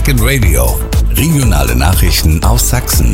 Second Radio. Regionale Nachrichten aus Sachsen.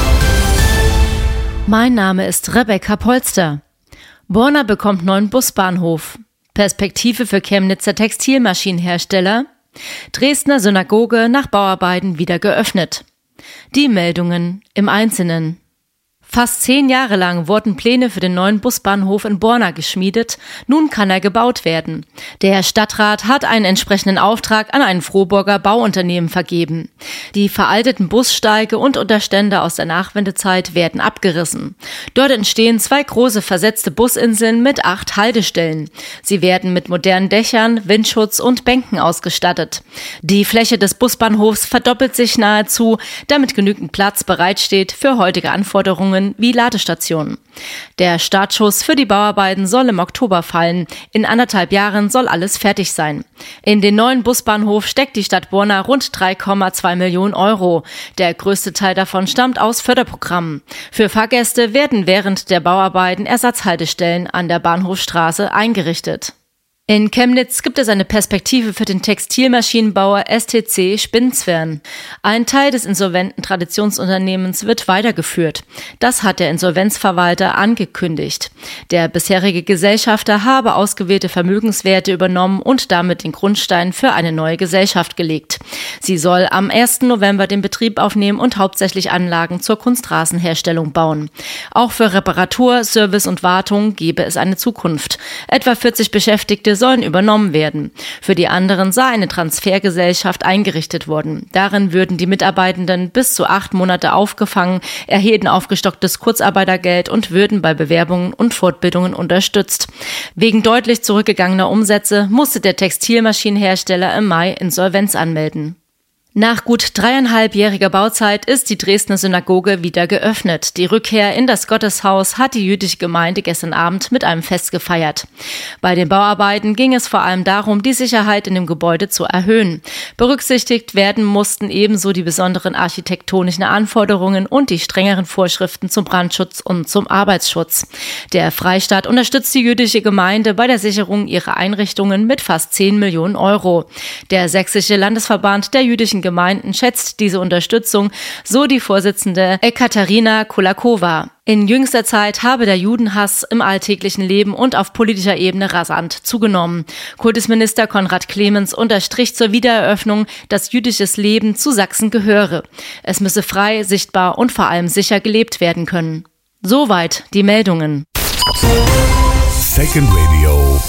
Mein Name ist Rebecca Polster. Borna bekommt neuen Busbahnhof. Perspektive für Chemnitzer Textilmaschinenhersteller. Dresdner Synagoge nach Bauarbeiten wieder geöffnet. Die Meldungen im Einzelnen. Fast 10 Jahre lang wurden Pläne für den neuen Busbahnhof in Borna geschmiedet. Nun kann er gebaut werden. Der Stadtrat hat einen entsprechenden Auftrag an ein Frohburger Bauunternehmen vergeben. Die veralteten Bussteige und Unterstände aus der Nachwendezeit werden abgerissen. Dort entstehen 2 große versetzte Businseln mit 8 Haltestellen. Sie werden mit modernen Dächern, Windschutz und Bänken ausgestattet. Die Fläche des Busbahnhofs verdoppelt sich nahezu, damit genügend Platz bereitsteht für heutige Anforderungen wie Ladestationen. Der Startschuss für die Bauarbeiten soll im Oktober fallen. In 1,5 Jahren soll alles fertig sein. In den neuen Busbahnhof steckt die Stadt Borna rund 3,2 Millionen Euro. Der größte Teil davon stammt aus Förderprogrammen. Für Fahrgäste werden während der Bauarbeiten Ersatzhaltestellen an der Bahnhofstraße eingerichtet. In Chemnitz gibt es eine Perspektive für den Textilmaschinenbauer STC Spinnzwern. Ein Teil des insolventen Traditionsunternehmens wird weitergeführt. Das hat der Insolvenzverwalter angekündigt. Der bisherige Gesellschafter habe ausgewählte Vermögenswerte übernommen und damit den Grundstein für eine neue Gesellschaft gelegt. Sie soll am 1. November den Betrieb aufnehmen und hauptsächlich Anlagen zur Kunstrasenherstellung bauen. Auch für Reparatur, Service und Wartung gebe es eine Zukunft. Etwa 40 Beschäftigte sollen übernommen werden. Für die anderen sei eine Transfergesellschaft eingerichtet worden. Darin würden die Mitarbeitenden bis zu 8 Monate aufgefangen, erhielten aufgestocktes Kurzarbeitergeld und würden bei Bewerbungen und Fortbildungen unterstützt. Wegen deutlich zurückgegangener Umsätze musste der Textilmaschinenhersteller im Mai Insolvenz anmelden. Nach gut 3,5-jähriger Bauzeit ist die Dresdner Synagoge wieder geöffnet. Die Rückkehr in das Gotteshaus hat die jüdische Gemeinde gestern Abend mit einem Fest gefeiert. Bei den Bauarbeiten ging es vor allem darum, die Sicherheit in dem Gebäude zu erhöhen. Berücksichtigt werden mussten ebenso die besonderen architektonischen Anforderungen und die strengeren Vorschriften zum Brandschutz und zum Arbeitsschutz. Der Freistaat unterstützt die jüdische Gemeinde bei der Sicherung ihrer Einrichtungen mit fast 10 Millionen Euro. Der Sächsische Landesverband der jüdischen Gemeinden schätzt diese Unterstützung, so die Vorsitzende Ekaterina Kulakova. In jüngster Zeit habe der Judenhass im alltäglichen Leben und auf politischer Ebene rasant zugenommen. Kultusminister Konrad Clemens unterstrich zur Wiedereröffnung, dass jüdisches Leben zu Sachsen gehöre. Es müsse frei, sichtbar und vor allem sicher gelebt werden können. Soweit die Meldungen. Second Radio.